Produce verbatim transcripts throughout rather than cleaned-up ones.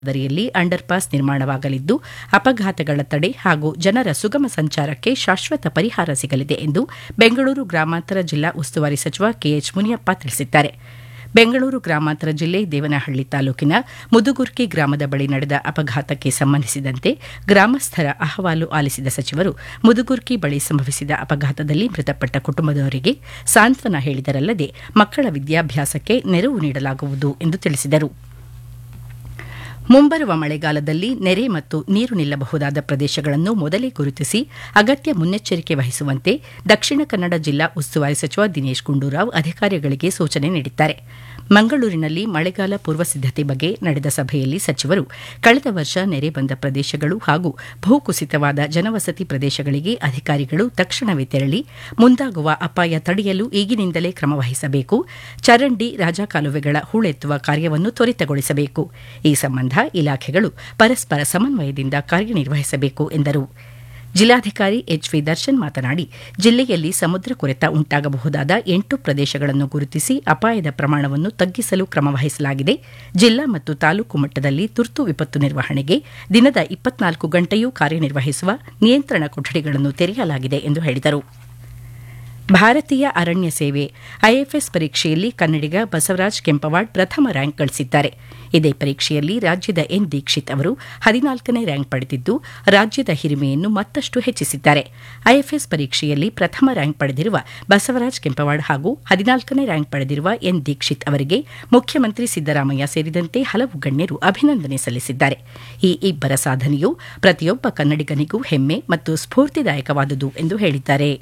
ಮಾದರಿಯಲ್ಲಿ under pass ನಿರ್ಮಾಣವಾಗಲಿದ್ದು ಅಪಘಾತಗಳ ತಡೆ ಹಾಗೂ ಜನರ ಸುಗಮ ಸಂಚಾರಕ್ಕೆ ಶಾಶ್ವತ ಪರಿಹಾರ ಸಿಗಲಿದೆ ಎಂದು ಬೆಂಗಳೂರು ಗ್ರಾಮಾಂತರ ಜಿಲ್ಲಾ ಉಸ್ತುವಾರಿ ಸಚಿವ ಕೆಎಚ್ ಮುನಿಯಪ್ಪ ತಿಳಿಸಿದ್ದಾರೆ. ಬೆಂಗಳೂರು ಗ್ರಾಮಾಂತರ ಜಿಲ್ಲೆ ದೇವನಹಳ್ಳಿ ತಾಲೂಕಿನ ಮುದುಗುರ್ಕಿ ಗ್ರಾಮದ ಬಳಿ ನಡೆದ ಅಪಘಾತಕ್ಕೆ ಸಂಬಂಧಿಸಿದಂತೆ ಗ್ರಾಮಸ್ಥರ ಅಹವಾಲು ಆಲಿಸಿದ ಸಚಿವರು ಮುದುಗುರ್ಕಿ ಬಳಿ ಸಂಭವಿಸಿದ ಅಪಘಾತದಲ್ಲಿ ಮೃತಪಟ್ಟ ಕುಟುಂಬದವರಿಗೆ ಸಾಂತ್ವನ ಹೇಳಿದರಲ್ಲದೆ ಮಕ್ಕಳ ವಿದ್ಯಾಭ್ಯಾಸಕ್ಕೆ ನೆರವು ನೀಡಲಾಗುವುದು ಎಂದು ತಿಳಿಸಿದರು. ಮುಂಬರುವ ಮಳೆಗಾಲದಲ್ಲಿ ನೆರೆ ಮತ್ತು ನೀರು ನಿಲ್ಲಬಹುದಾದ ಪ್ರದೇಶಗಳನ್ನು ಮೊದಲೇ ಗುರುತಿಸಿ ಅಗತ್ಯ ಮುನ್ನೆಚ್ಚರಿಕೆ ವಹಿಸುವಂತೆ ದಕ್ಷಿಣ ಕನ್ನಡ ಜಿಲ್ಲಾ ಉಸ್ತುವಾರಿ ಸಚಿವ ದಿನೇಶ್ ಗುಂಡೂರಾವ್ ಅಧಿಕಾರಿಗಳಿಗೆ ಸೂಚನೆ ನೀಡಿದ್ದಾರೆ. ಮಂಗಳೂರಿನಲ್ಲಿ ಮಳೆಗಾಲ ಪೂರ್ವ ಸಿದ್ದತೆ ಬಗ್ಗೆ ನಡೆದ ಸಭೆಯಲ್ಲಿ ಸಚಿವರು ಕಳೆದ ವರ್ಷ ನೆರೆ ಬಂದ ಪ್ರದೇಶಗಳು ಹಾಗೂ ಭೂಕುಸಿತವಾದ ಜನವಸತಿ ಪ್ರದೇಶಗಳಿಗೆ ಅಧಿಕಾರಿಗಳು ತಕ್ಷಣವೇ ತೆರಳಿ ಮುಂದಾಗುವ ಅಪಾಯ ತಡೆಯಲು ಈಗಿನಿಂದಲೇ ಕ್ರಮ ವಹಿಸಬೇಕು, ಚರಂಡಿ ರಾಜಕಾಲುವೆಗಳ ಹೂಳೆತ್ತುವ ಕಾರ್ಯವನ್ನು ತ್ವರಿತಗೊಳಿಸಬೇಕು, ಈ ಸಂಬಂಧ ಇಲಾಖೆಗಳು ಪರಸ್ಪರ ಸಮನ್ವಯದಿಂದ ಕಾರ್ಯನಿರ್ವಹಿಸಬೇಕು ಎಂದರು. ಜಿಲ್ಲಾಧಿಕಾರಿ ಎಚ್ ವಿ ದರ್ಶನ್ ಮಾತನಾಡಿ, ಜಿಲ್ಲೆಯಲ್ಲಿ ಸಮುದ್ರ ಕೊರೆತ ಉಂಟಾಗಬಹುದಾದ ಎಂಟು ಪ್ರದೇಶಗಳನ್ನು ಗುರುತಿಸಿ ಅಪಾಯದ ಪ್ರಮಾಣವನ್ನು ತಗ್ಗಿಸಲು ಕ್ರಮ ವಹಿಸಲಾಗಿದೆ. ಜಿಲ್ಲಾ ಮತ್ತು ತಾಲೂಕು ಮಟ್ಟದಲ್ಲಿ ತುರ್ತು ವಿಪತ್ತು ನಿರ್ವಹಣೆಗೆ ದಿನದ ಇಪ್ಪತ್ನಾಲ್ಕು ಗಂಟೆಯೂ ಕಾರ್ಯನಿರ್ವಹಿಸುವ ನಿಯಂತ್ರಣ ಕೊಠಡಿಗಳನ್ನು ತೆರೆಯಲಾಗಿದೆ ಎಂದು ಹೇಳಿದರು. ಭಾರತೀಯ ಅರಣ್ಯ ಸೇವೆ ಐಎಫ್ಎಸ್ ಪರೀಕ್ಷೆಯಲ್ಲಿ ಕನ್ನಡಿಗ ಬಸವರಾಜ್ ಕೆಂಪವಾಡ್ ಪ್ರಥಮ ರ್ಯಾಂಕ್ ಗಳಿಸಿದ್ದಾರೆ. ಇದೇ ಪರೀಕ್ಷೆಯಲ್ಲಿ ರಾಜ್ಯದ ಎನ್ ದೀಕ್ಷಿತ್ ಅವರು ಹದಿನಾಲ್ಕನೇ ರ್ಯಾಂಕ್ ಪಡೆದಿದ್ದು ರಾಜ್ಯದ ಹಿರಿಮೆಯನ್ನು ಮತ್ತಷ್ಟು ಹೆಚ್ಚಿಸಿದ್ದಾರೆ. ಐಎಫ್ಎಸ್ ಪರೀಕ್ಷೆಯಲ್ಲಿ ಪ್ರಥಮ ರ್ಯಾಂಕ್ ಪಡೆದಿರುವ ಬಸವರಾಜ್ ಕೆಂಪವಾಡ್ ಹಾಗೂ ಹದಿನಾಲ್ಕನೇ ರ್ಯಾಂಕ್ ಪಡೆದಿರುವ ಎನ್ ದೀಕ್ಷಿತ್ ಅವರಿಗೆ ಮುಖ್ಯಮಂತ್ರಿ ಸಿದ್ದರಾಮಯ್ಯ ಸೇರಿದಂತೆ ಹಲವು ಗಣ್ಯರು ಅಭಿನಂದನೆ ಸಲ್ಲಿಸಿದ್ದಾರೆ. ಈ ಇಬ್ಬರ ಸಾಧನೆಯು ಪ್ರತಿಯೊಬ್ಬ ಕನ್ನಡಿಗನಿಗೂ ಹೆಮ್ಮೆ ಮತ್ತು ಸ್ಫೂರ್ತಿದಾಯಕವಾದುದು ಎಂದು ಹೇಳಿದ್ದಾರೆ.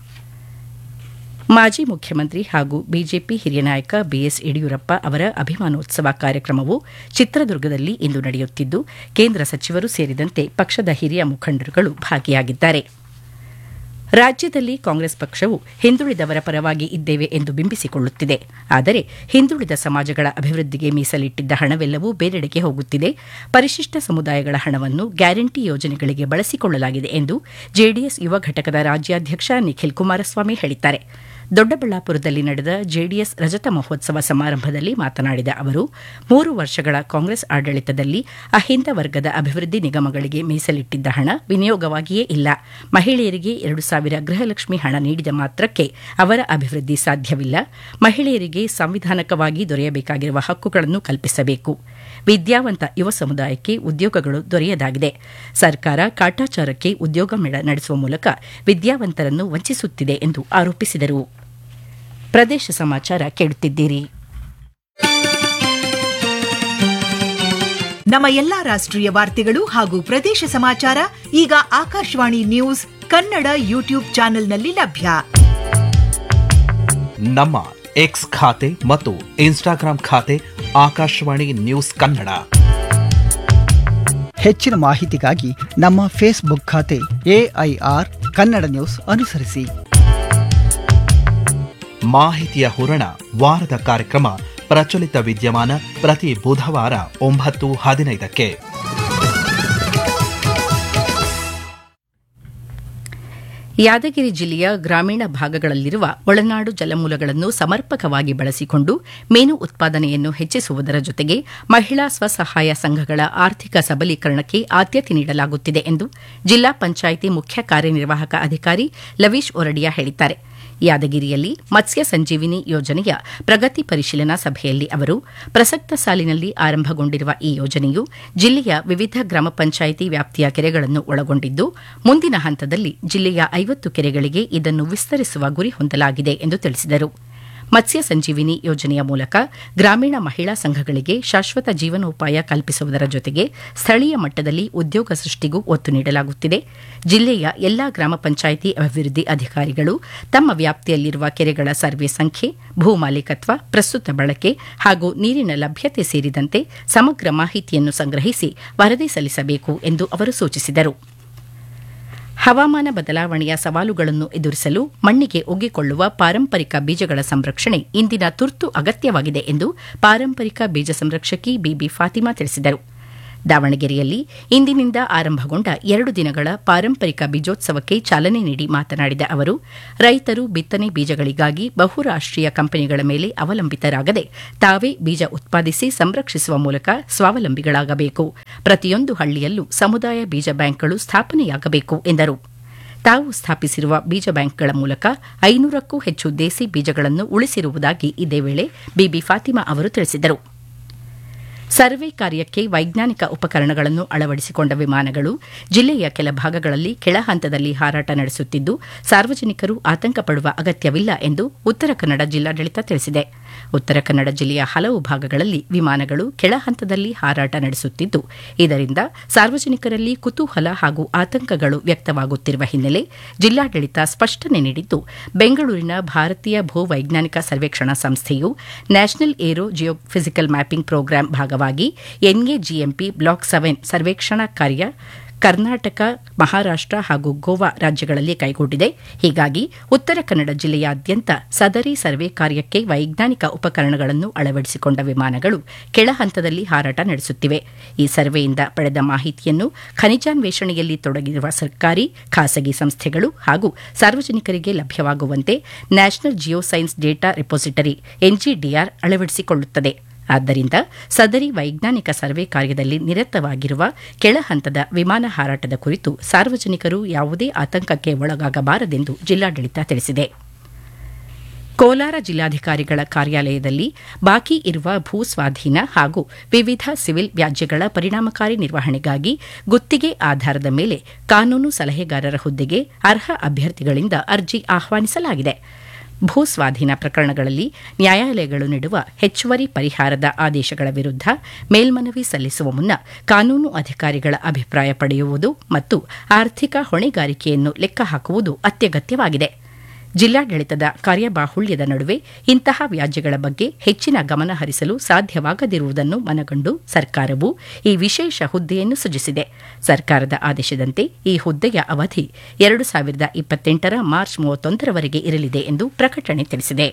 ಮಾಜಿ ಮುಖ್ಯಮಂತ್ರಿ ಹಾಗೂ ಬಿಜೆಪಿ ಹಿರಿಯ ನಾಯಕ ಬಿಎಸ್ ಯಡಿಯೂರಪ್ಪ ಅವರ ಅಭಿಮಾನೋತ್ಸವ ಕಾರ್ಯಕ್ರಮವು ಚಿತ್ರದುರ್ಗದಲ್ಲಿ ಇಂದು ನಡೆಯುತ್ತಿದ್ದು ಕೇಂದ್ರ ಸಚಿವರು ಸೇರಿದಂತೆ ಪಕ್ಷದ ಹಿರಿಯ ಮುಖಂಡರುಗಳು ಭಾಗಿಯಾಗಿದ್ದಾರೆ. ರಾಜ್ಯದಲ್ಲಿ ಕಾಂಗ್ರೆಸ್ ಪಕ್ಷವು ಹಿಂದುಳಿದವರ ಪರವಾಗಿ ಇದ್ದೇವೆ ಎಂದು ಬಿಂಬಿಸಿಕೊಳ್ಳುತ್ತಿದೆ. ಆದರೆ ಹಿಂದುಳಿದ ಸಮಾಜಗಳ ಅಭಿವೃದ್ಧಿಗೆ ಮೀಸಲಿಟ್ಟಿದ್ದ ಹಣವೆಲ್ಲವೂ ಬೇರೆಡೆಗೆ ಹೋಗುತ್ತಿದೆ. ಪರಿಶಿಷ್ಟ ಸಮುದಾಯಗಳ ಹಣವನ್ನು ಗ್ಯಾರಂಟಿ ಯೋಜನೆಗಳಿಗೆ ಬಳಸಿಕೊಳ್ಳಲಾಗಿದೆ ಎಂದು ಜೆಡಿಎಸ್ ಯುವ ಘಟಕದ ರಾಜ್ಯಾಧ್ಯಕ್ಷ ನಿಖಿಲ್ ಕುಮಾರಸ್ವಾಮಿ ಹೇಳಿದ್ದಾರೆ. ದೊಡ್ಡಬಳ್ಳಾಪುರದಲ್ಲಿ ನಡೆದ ಜೆಡಿಎಸ್ ರಜತ ಮಹೋತ್ಸವ ಸಮಾರಂಭದಲ್ಲಿ ಮಾತನಾಡಿದ ಅವರು, ಮೂರು ವರ್ಷಗಳ ಕಾಂಗ್ರೆಸ್ ಆಡಳಿತದಲ್ಲಿ ಅಹಿಂದ ವರ್ಗದ ಅಭಿವೃದ್ಧಿ ನಿಗಮಗಳಿಗೆ ಮೀಸಲಿಟ್ಟಿದ್ದ ಹಣ ವಿನಿಯೋಗವಾಗಿಯೇ ಇಲ್ಲ. ಮಹಿಳೆಯರಿಗೆ ಎರಡು ಸಾವಿರ ಗೃಹಲಕ್ಷ್ಮಿ ಹಣ ನೀಡಿದ ಮಾತ್ರಕ್ಕೆ ಅವರ ಅಭಿವೃದ್ಧಿ ಸಾಧ್ಯವಿಲ್ಲ. ಮಹಿಳೆಯರಿಗೆ ಸಾಂವಿಧಾನಿಕವಾಗಿ ದೊರೆಯಬೇಕಾಗಿರುವ ಹಕ್ಕುಗಳನ್ನು ಕಲ್ಪಿಸಬೇಕು. ವಿದ್ಯಾವಂತ ಯುವ ಸಮುದಾಯಕ್ಕೆ ಉದ್ಯೋಗಗಳು ದೊರೆಯದಾಗಿದೆ. ಸರ್ಕಾರ ಕಾಟಾಚಾರಕ್ಕೆ ಉದ್ಯೋಗ ಮೇಳ ನಡೆಸುವ ಮೂಲಕ ವಿದ್ಯಾವಂತರನ್ನು ವಂಚಿಸುತ್ತಿದೆ ಎಂದು ಆರೋಪಿಸಿದರು. ಪ್ರದೇಶ ಸಮಾಚಾರ ಕೇಳುತ್ತಿದ್ದೀರಿ. ನಮ್ಮ ಎಲ್ಲಾ ರಾಷ್ಟ್ರೀಯ ವಾರ್ತೆಗಳು ಹಾಗೂ ಪ್ರದೇಶ ಸಮಾಚಾರ ಈಗ ಆಕಾಶವಾಣಿ ನ್ಯೂಸ್ ಕನ್ನಡ ಯೂಟ್ಯೂಬ್ ಚಾನೆಲ್ನಲ್ಲಿ ಲಭ್ಯ. ನಮ್ಮ ಎಕ್ಸ್ ಖಾತೆ ಮತ್ತು ಇನ್ಸ್ಟಾಗ್ರಾಂ ಖಾತೆ ಆಕಾಶವಾಣಿ ನ್ಯೂಸ್ ಕನ್ನಡ. ಹೆಚ್ಚಿನ ಮಾಹಿತಿಗಾಗಿ ನಮ್ಮ ಫೇಸ್ಬುಕ್ ಖಾತೆ ಎಐಆರ್ ಕನ್ನಡ ನ್ಯೂಸ್ ಅನುಸರಿಸಿ. ಮಾಹಿತಿಯ ಹೂರಣ ವಾರದ ಕಾರ್ಯಕ್ರಮ ಪ್ರಚಲಿತ ವಿದ್ಯಮಾನ ಪ್ರತಿ ಬುಧವಾರ ಒಂಬತ್ತು ಹದಿನೈದಕ್ಕೆ. ಯಾದಗಿರಿ ಜಿಲ್ಲೆಯ ಗ್ರಾಮೀಣ ಭಾಗಗಳಲ್ಲಿರುವ ಒಳನಾಡು ಜಲಮೂಲಗಳನ್ನು ಸಮರ್ಪಕವಾಗಿ ಬಳಸಿಕೊಂಡು ಮೀನು ಉತ್ಪಾದನೆಯನ್ನು ಹೆಚ್ಚಿಸುವುದರ ಜೊತೆಗೆ ಮಹಿಳಾ ಸ್ವಸಹಾಯ ಸಂಘಗಳ ಆರ್ಥಿಕ ಸಬಲೀಕರಣಕ್ಕೆ ಆದ್ಯತೆ ನೀಡಲಾಗುತ್ತಿದೆ ಎಂದು ಜಿಲ್ಲಾ ಪಂಚಾಯಿತಿ ಮುಖ್ಯ ಕಾರ್ಯನಿರ್ವಾಹಕ ಅಧಿಕಾರಿ ಲವೀಶ್ ಒರಡಿಯಾ ಹೇಳಿದ್ದಾರೆ. ಯಾದಗಿರಿಯಲ್ಲಿ ಮತ್ಸ್ಯ ಸಂಜೀವಿನಿ ಯೋಜನೆಯ ಪ್ರಗತಿ ಪರಿಶೀಲನಾ ಸಭೆಯಲ್ಲಿ ಅವರು, ಪ್ರಸಕ್ತ ಸಾಲಿನಲ್ಲಿ ಆರಂಭಗೊಂಡಿರುವ ಈ ಯೋಜನೆಯು ಜಿಲ್ಲೆಯ ವಿವಿಧ ಗ್ರಾಮ ಪಂಚಾಯಿತಿ ವ್ಯಾಪ್ತಿಯ ಕೆರೆಗಳನ್ನು ಒಳಗೊಂಡಿದ್ದು ಮುಂದಿನ ಹಂತದಲ್ಲಿ ಜಿಲ್ಲೆಯ ಐವತ್ತು ಕೆರೆಗಳಿಗೆ ಇದನ್ನು ವಿಸ್ತರಿಸುವ ಗುರಿ ಹೊಂದಲಾಗಿದೆ ಎಂದು ತಿಳಿಸಿದರು. ಮತ್ಸ್ಯ ಸಂಜೀವಿನಿ ಯೋಜನೆಯ ಮೂಲಕ ಗ್ರಾಮೀಣ ಮಹಿಳಾ ಸಂಘಗಳಿಗೆ ಶಾಶ್ವತ ಜೀವನೋಪಾಯ ಕಲ್ಪಿಸುವುದರ ಜೊತೆಗೆ ಸ್ಥಳೀಯ ಮಟ್ಟದಲ್ಲಿ ಉದ್ಯೋಗ ಸೃಷ್ಟಿಗೂ ಒತ್ತು ನೀಡಲಾಗುತ್ತಿದೆ. ಜಿಲ್ಲೆಯ ಎಲ್ಲಾ ಗ್ರಾಮ ಪಂಚಾಯಿತಿ ಅಭಿವೃದ್ಧಿ ಅಧಿಕಾರಿಗಳು ತಮ್ಮ ವ್ಯಾಪ್ತಿಯಲ್ಲಿರುವ ಕೆರೆಗಳ ಸರ್ವೆ ಸಂಖ್ಯೆ, ಭೂ ಮಾಲೀಕತ್ವ, ಪ್ರಸ್ತುತ ಬಳಕೆ ಹಾಗೂ ನೀರಿನ ಲಭ್ಯತೆ ಸೇರಿದಂತೆ ಸಮಗ್ರ ಮಾಹಿತಿಯನ್ನು ಸಂಗ್ರಹಿಸಿ ವರದಿ ಸಲ್ಲಿಸಬೇಕು ಎಂದು ಅವರು ಸೂಚಿಸಿದರು. ಹವಾಮಾನ ಬದಲಾವಣೆಯ ಸವಾಲುಗಳನ್ನು ಎದುರಿಸಲು ಮಣ್ಣಿಗೆ ಒಗ್ಗಿಕೊಳ್ಳುವ ಪಾರಂಪರಿಕ ಬೀಜಗಳ ಸಂರಕ್ಷಣೆ ಇಂದಿನ ತುರ್ತು ಅಗತ್ಯವಾಗಿದೆ ಎಂದು ಪಾರಂಪರಿಕ ಬೀಜ ಸಂರಕ್ಷಕಿ ಬಿಬಿ ಫಾತಿಮಾ ತಿಳಿಸಿದರು. ದಾವಣಗೆರೆಯಲ್ಲಿ ಇಂದಿನಿಂದ ಆರಂಭಗೊಂಡ ಎರಡು ದಿನಗಳ ಪಾರಂಪರಿಕ ಬೀಜೋತ್ಸವಕ್ಕೆ ಚಾಲನೆ ನೀಡಿ ಮಾತನಾಡಿದ ಅವರು ರೈತರು ಬಿತ್ತನೆ ಬೀಜಗಳಿಗಾಗಿ ಬಹುರಾಷ್ಟೀಯ ಕಂಪನಿಗಳ ಮೇಲೆ ಅವಲಂಬಿತರಾಗದೆ ತಾವೇ ಬೀಜ ಉತ್ಪಾದಿಸಿ ಸಂರಕ್ಷಿಸುವ ಮೂಲಕ ಸ್ವಾವಲಂಬಿಗಳಾಗಬೇಕು. ಪ್ರತಿಯೊಂದು ಹಳ್ಳಿಯಲ್ಲೂ ಸಮುದಾಯ ಬೀಜ ಬ್ಯಾಂಕ್ಗಳು ಸ್ಥಾಪನೆಯಾಗಬೇಕು ಎಂದರು. ತಾವು ಸ್ಥಾಪಿಸಿರುವ ಬೀಜ ಬ್ಯಾಂಕ್ಗಳ ಮೂಲಕ ಐನೂರಕ್ಕೂ ಹೆಚ್ಚು ದೇಸಿ ಬೀಜಗಳನ್ನು ಉಳಿಸಿರುವುದಾಗಿ ಇದೇ ವೇಳೆ ಬಿಬಿ ಫಾತಿಮಾ ಅವರು ತಿಳಿಸಿದರು. ಸರ್ವೆ ಕಾರ್ಯಕ್ಕೆ ವೈಜ್ಞಾನಿಕ ಉಪಕರಣಗಳನ್ನು ಅಳವಡಿಸಿಕೊಂಡ ವಿಮಾನಗಳು ಜಿಲ್ಲೆಯ ಕೆಲ ಭಾಗಗಳಲ್ಲಿ ಕೆಳ ಹಂತದಲ್ಲಿ ಹಾರಾಟ ನಡೆಸುತ್ತಿದ್ದು ಸಾರ್ವಜನಿಕರು ಆತಂಕ ಪಡುವ ಅಗತ್ಯವಿಲ್ಲ ಎಂದು ಉತ್ತರ ಕನ್ನಡ ಜಿಲ್ಲಾಡಳಿತ ತಿಳಿಸಿದೆ. ಉತ್ತರ ಕನ್ನಡ ಜಿಲ್ಲೆಯ ಹಲವು ಭಾಗಗಳಲ್ಲಿ ವಿಮಾನಗಳು ಕೆಳ ಹಂತದಲ್ಲಿ ಹಾರಾಟ ನಡೆಸುತ್ತಿದ್ದು ಇದರಿಂದ ಸಾರ್ವಜನಿಕರಲ್ಲಿ ಕುತೂಹಲ ಹಾಗೂ ಆತಂಕಗಳು ವ್ಯಕ್ತವಾಗುತ್ತಿರುವ ಹಿನ್ನೆಲೆ ಜಿಲ್ಲಾಡಳಿತ ಸ್ಪಷ್ಟನೆ ನೀಡಿದ್ದು ಬೆಂಗಳೂರಿನ ಭಾರತೀಯ ಭೂವೈಜ್ಞಾನಿಕ ಸರ್ವೇಕ್ಷಣಾ ಸಂಸ್ಥೆಯು national aero Jio physical mapping program ಭಾಗವಾಗಿ ಎನ್ಎಜಿಎಂಪಿ ಬ್ಲಾಕ್ ಸೆವೆನ್ ಸರ್ವೇಕ್ಷಣಾ ಕಾರ್ಯ ಕರ್ನಾಟಕ, ಮಹಾರಾಷ್ಟ್ರ ಹಾಗೂ ಗೋವಾ ರಾಜ್ಯಗಳಲ್ಲಿ ಕೈಗೊಂಡಿದೆ. ಹೀಗಾಗಿ ಉತ್ತರ ಕನ್ನಡ ಜಿಲ್ಲೆಯಾದ್ಯಂತ ಸದರಿ ಸರ್ವೆ ಕಾರ್ಯಕ್ಕೆ ವೈಜ್ಞಾನಿಕ ಉಪಕರಣಗಳನ್ನು ಅಳವಡಿಸಿಕೊಂಡ ವಿಮಾನಗಳು ಕೆಳ ಹಂತದಲ್ಲಿ ಹಾರಾಟ ನಡೆಸುತ್ತಿವೆ. ಈ ಸರ್ವೆಯಿಂದ ಪಡೆದ ಮಾಹಿತಿಯನ್ನು ಖನಿಜಾನ್ವೇಷಣೆಯಲ್ಲಿ ತೊಡಗಿರುವ ಸರ್ಕಾರಿ, ಖಾಸಗಿ ಸಂಸ್ಥೆಗಳು ಹಾಗೂ ಸಾರ್ವಜನಿಕರಿಗೆ ಲಭ್ಯವಾಗುವಂತೆ national Jio science data repository ಎನ್ಜಿಡಿಆರ್ ಅಳವಡಿಸಿಕೊಳ್ಳುತ್ತದೆ. ಆದ್ದರಿಂದ ಸದರಿ ವೈಜ್ಞಾನಿಕ ಸರ್ವೆ ಕಾರ್ಯದಲ್ಲಿ ನಿರತವಾಗಿರುವ ಕೆಳ ಹಂತದ ವಿಮಾನ ಹಾರಾಟದ ಕುರಿತು ಸಾರ್ವಜನಿಕರು ಯಾವುದೇ ಆತಂಕಕ್ಕೆ ಒಳಗಾಗಬಾರದೆಂದು ಜಿಲ್ಲಾಡಳಿತ ತಿಳಿಸಿದೆ. ಕೋಲಾರ ಜಿಲ್ಲಾಧಿಕಾರಿಗಳ ಕಾರ್ಯಾಲಯದಲ್ಲಿ ಬಾಕಿ ಇರುವ ಭೂ ಸ್ವಾಧೀನ ಹಾಗೂ ವಿವಿಧ ಸಿವಿಲ್ ವ್ಯಾಜ್ಯಗಳ ಪರಿಣಾಮಕಾರಿ ನಿರ್ವಹಣೆಗಾಗಿ ಗುತ್ತಿಗೆ ಆಧಾರದ ಮೇಲೆ ಕಾನೂನು ಸಲಹೆಗಾರರ ಹುದ್ದೆಗೆ ಅರ್ಹ ಅಭ್ಯರ್ಥಿಗಳಿಂದ ಅರ್ಜಿ ಆಹ್ವಾನಿಸಲಾಗಿದೆ. ಭೂ ಸ್ವಾಧೀನ ಪ್ರಕರಣಗಳಲ್ಲಿ ನ್ಯಾಯಾಲಯಗಳು ನೀಡುವ ಹೆಚ್ಚುವರಿ ಪರಿಹಾರದ ಆದೇಶಗಳ ವಿರುದ್ಧ ಮೇಲ್ಮನವಿ ಸಲ್ಲಿಸುವ ಮುನ್ನ ಕಾನೂನು ಅಧಿಕಾರಿಗಳ ಅಭಿಪ್ರಾಯ ಪಡೆಯುವುದು ಮತ್ತು ಆರ್ಥಿಕ ಹೊಣೆಗಾರಿಕೆಯನ್ನು ಲೆಕ್ಕಹಾಕುವುದು ಅತ್ಯಗತ್ಯವಾಗಿದೆ. ಜಿಲ್ಲಾಡಳಿತದ ಕಾರ್ಯಬಾಹುಳ್ಯದ ನಡುವೆ ಇಂತಹ ವ್ಯಾಜ್ಯಗಳ ಬಗ್ಗೆ ಹೆಚ್ಚಿನ ಗಮನ ಹರಿಸಲು ಸಾಧ್ಯವಾಗದಿರುವುದನ್ನು ಮನಗಂಡು ಸರ್ಕಾರವು ಈ ವಿಶೇಷ ಹುದ್ದೆಯನ್ನು ಸೃಜಿಸಿದೆ. ಸರ್ಕಾರದ ಆದೇಶದಂತೆ ಈ ಹುದ್ದೆಯ ಅವಧಿ ಎರಡು ಸಾವಿರದ ಇಪ್ಪತ್ತೆಂಟರ ಮಾರ್ಚ್ ಮೂವತ್ತೊಂದರವರೆಗೆ ಇರಲಿದೆ ಎಂದು ಪ್ರಕಟಣೆ ತಿಳಿಸಿದೆ.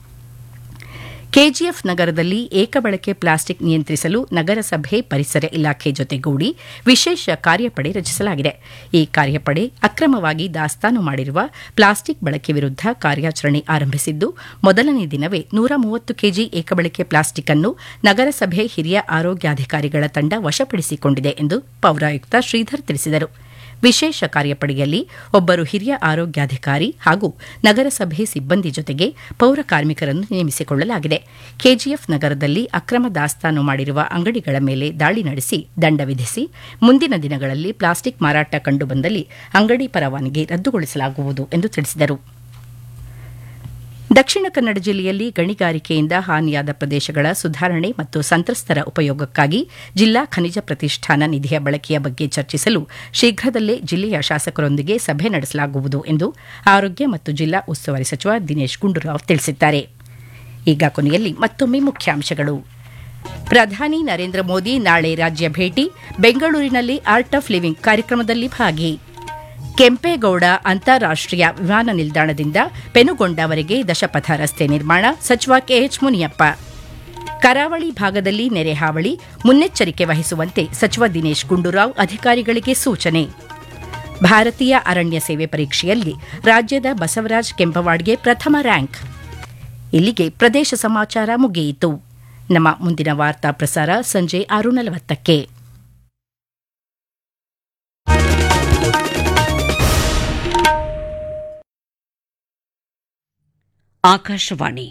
ಕೆಜಿಎಫ್ ನಗರದಲ್ಲಿ ಏಕಬಳಕೆ ಪ್ಲಾಸ್ಟಿಕ್ ನಿಯಂತ್ರಿಸಲು ನಗರಸಭೆ ಪರಿಸರ ಇಲಾಖೆ ಜೊತೆಗೂಡಿ ವಿಶೇಷ ಕಾರ್ಯಪಡೆ ರಚಿಸಲಾಗಿದೆ. ಈ ಕಾರ್ಯಪಡೆ ಅಕ್ರಮವಾಗಿ ದಾಸ್ತಾನು ಮಾಡಿರುವ ಪ್ಲಾಸ್ಟಿಕ್ ಬಳಕೆ ವಿರುದ್ಧ ಕಾರ್ಯಾಚರಣೆ ಆರಂಭಿಸಿದ್ದು ಮೊದಲನೇ ದಿನವೇ ನೂರ ಮೂವತ್ತು ಕೆಜಿ ಏಕಬಳಕೆ ಪ್ಲಾಸ್ಟಿಕ್ ಅನ್ನು ನಗರಸಭೆ ಹಿರಿಯ ಆರೋಗ್ಯಾಧಿಕಾರಿಗಳ ತಂಡ ವಶಪಡಿಸಿಕೊಂಡಿದೆ ಎಂದು ಪೌರಾಯುಕ್ತ ಶ್ರೀಧರ್ ತಿಳಿಸಿದರು. ವಿಶೇಷ ಕಾರ್ಯಪಡೆಯಲ್ಲಿ ಒಬ್ಬರು ಹಿರಿಯ ಆರೋಗ್ಯಾಧಿಕಾರಿ ಹಾಗೂ ನಗರಸಭೆ ಸಿಬ್ಬಂದಿ ಜೊತೆಗೆ ಪೌರ ಕಾರ್ಮಿಕರನ್ನು ನೇಮಿಸಿಕೊಳ್ಳಲಾಗಿದೆ. ಕೆಜಿಎಫ್ ನಗರದಲ್ಲಿ ಅಕ್ರಮ ದಾಸ್ತಾನು ಮಾಡಿರುವ ಅಂಗಡಿಗಳ ಮೇಲೆ ದಾಳಿ ನಡೆಸಿ ದಂಡ ವಿಧಿಸಿ ಮುಂದಿನ ದಿನಗಳಲ್ಲಿ ಪ್ಲಾಸ್ಟಿಕ್ ಮಾರಾಟ ಕಂಡುಬಂದಲ್ಲಿ ಅಂಗಡಿ ಪರವಾನಗಿ ರದ್ದುಗೊಳಿಸಲಾಗುವುದು ಎಂದು ತಿಳಿಸಿದರು. ದಕ್ಷಿಣ ಕನ್ನಡ ಜಿಲ್ಲೆಯಲ್ಲಿ ಗಣಿಗಾರಿಕೆಯಿಂದ ಹಾನಿಯಾದ ಪ್ರದೇಶಗಳ ಸುಧಾರಣೆ ಮತ್ತು ಸಂತ್ರಸ್ತರ ಉಪಯೋಗಕ್ಕಾಗಿ ಜಿಲ್ಲಾ ಖನಿಜ ಪ್ರತಿಷ್ಠಾನ ನಿಧಿಯ ಬಳಕೆಯ ಬಗ್ಗೆ ಚರ್ಚಿಸಲು ಶೀಘ್ರದಲ್ಲೇ ಜಿಲ್ಲೆಯ ಶಾಸಕರೊಂದಿಗೆ ಸಭೆ ನಡೆಸಲಾಗುವುದು ಎಂದು ಆರೋಗ್ಯ ಮತ್ತು ಜಿಲ್ಲಾ ಉಸ್ತುವಾರಿ ಸಚಿವ ದಿನೇಶ್ ಗುಂಡೂರಾವ್ ತಿಳಿಸಿದ್ದಾರೆ. ಈಗ ಕೊನೆಯಲ್ಲಿ ಮತ್ತೊಮ್ಮೆ ಮುಖ್ಯಾಂಶಗಳು. ಪ್ರಧಾನಿ ನರೇಂದ್ರ ಮೋದಿ ನಾಳೆ ರಾಜ್ಯ ಭೇಟಿ, ಬೆಂಗಳೂರಿನಲ್ಲಿ ಆರ್ಟ್ ಆಫ್ ಲಿವಿಂಗ್ ಕಾರ್ಯಕ್ರಮದಲ್ಲಿ ಭಾಗಿ. ಕೆಂಪೇಗೌಡ ಅಂತಾರಾಷ್ಟೀಯ ವಿಮಾನ ನಿಲ್ದಾಣದಿಂದ ಪೆನುಗೊಂಡವರೆಗೆ ದಶಪಥ ರಸ್ತೆ ನಿರ್ಮಾಣ, ಸಚಿವ ಕೆಎಚ್ ಮುನಿಯಪ್ಪ. ಕರಾವಳಿ ಭಾಗದಲ್ಲಿ ನೆರೆ ಹಾವಳಿ, ಮುನ್ನೆಚ್ಚರಿಕೆ ವಹಿಸುವಂತೆ ಸಚಿವ ದಿನೇಶ್ ಗುಂಡೂರಾವ್ ಅಧಿಕಾರಿಗಳಿಗೆ ಸೂಚನೆ. ಭಾರತೀಯ ಅರಣ್ಯ ಸೇವೆ ಪರೀಕ್ಷೆಯಲ್ಲಿ ರಾಜ್ಯದ ಬಸವರಾಜ್ ಕೆಂಪವಾಡ್ಗೆ ಪ್ರಥಮ ರ್ಯಾಂಕ್. ಇಲ್ಲಿಗೆ ಪ್ರದೇಶ ಸಮಾಚಾರ ಮುಗಿಯಿತು. ನಮ್ಮ ಮುಂದಿನ ವಾರ್ತಾ ಪ್ರಸಾರ ಸಂಜೆ ಆರು ನಲವತ್ತಕ್ಕೆ. ಆಕಾಶವಾಣಿ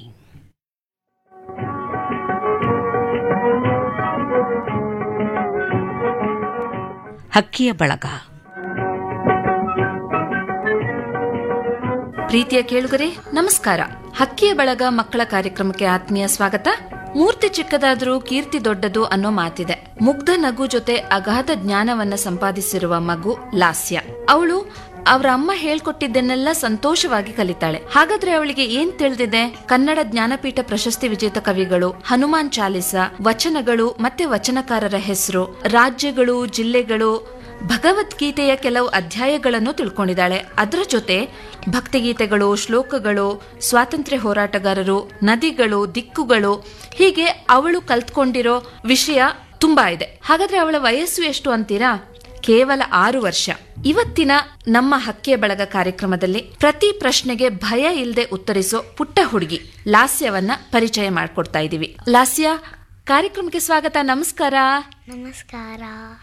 ಹಕ್ಕಿಯ ಬಳಗ. ಪ್ರೀತಿಯ ಕೇಳುಗರೆ ನಮಸ್ಕಾರ. ಹಕ್ಕಿಯ ಬಳಗ ಮಕ್ಕಳ ಕಾರ್ಯಕ್ರಮಕ್ಕೆ ಆತ್ಮೀಯ ಸ್ವಾಗತ. ಮೂರ್ತಿ ಚಿಕ್ಕದಾದರೂ ಕೀರ್ತಿ ದೊಡ್ಡದು ಅನ್ನೋ ಮಾತಿದೆ. ಮುಗ್ಧ ನಗು ಜೊತೆ ಅಗಾಧ ಜ್ಞಾನವನ್ನ ಸಂಪಾದಿಸಿರುವ ಮಗು ಲಾಸ್ಯ. ಅವಳು ಅವರ ಅಮ್ಮ ಹೇಳ್ಕೊಟ್ಟಿದ್ದನ್ನೆಲ್ಲ ಸಂತೋಷವಾಗಿ ಕಲಿತಾಳೆ. ಹಾಗಾದ್ರೆ ಅವಳಿಗೆ ಏನ್ ತಿಳಿದಿದೆ? ಕನ್ನಡ ಜ್ಞಾನಪೀಠ ಪ್ರಶಸ್ತಿ ವಿಜೇತ ಕವಿಗಳು, ಹನುಮಾನ್ ಚಾಲಿಸ, ವಚನಗಳು ಮತ್ತೆ ವಚನಕಾರರ ಹೆಸರು, ರಾಜ್ಯಗಳು, ಜಿಲ್ಲೆಗಳು, ಭಗವದ್ಗೀತೆಯ ಕೆಲವು ಅಧ್ಯಾಯಗಳನ್ನು ತಿಳ್ಕೊಂಡಿದ್ದಾಳೆ. ಅದರ ಜೊತೆ ಭಕ್ತಿಗೀತೆಗಳು, ಶ್ಲೋಕಗಳು, ಸ್ವಾತಂತ್ರ್ಯ ಹೋರಾಟಗಾರರು, ನದಿಗಳು, ದಿಕ್ಕುಗಳು, ಹೀಗೆ ಅವಳು ಕಲ್ತ್ಕೊಂಡಿರೋ ವಿಷಯ ತುಂಬಾ ಇದೆ. ಹಾಗಾದ್ರೆ ಅವಳ ವಯಸ್ಸು ಎಷ್ಟು ಅಂತೀರಾ? ಕೇವಲ ಆರು ವರ್ಷ. ಇವತ್ತಿನ ನಮ್ಮ ಹಕ್ಕಿಯ ಬಳಗ ಕಾರ್ಯಕ್ರಮದಲ್ಲಿ ಪ್ರತಿ ಪ್ರಶ್ನೆಗೆ ಭಯ ಇಲ್ಲದೆ ಉತ್ತರಿಸೋ ಪುಟ್ಟ ಹುಡುಗಿ ಲಾಸ್ಯವನ್ನ ಪರಿಚಯ ಮಾಡ್ಕೊಡ್ತಾ ಇದೀವಿ. ಲಾಸ್ಯ, ಕಾರ್ಯಕ್ರಮಕ್ಕೆ ಸ್ವಾಗತ. ನಮಸ್ಕಾರ. ನಮಸ್ಕಾರ.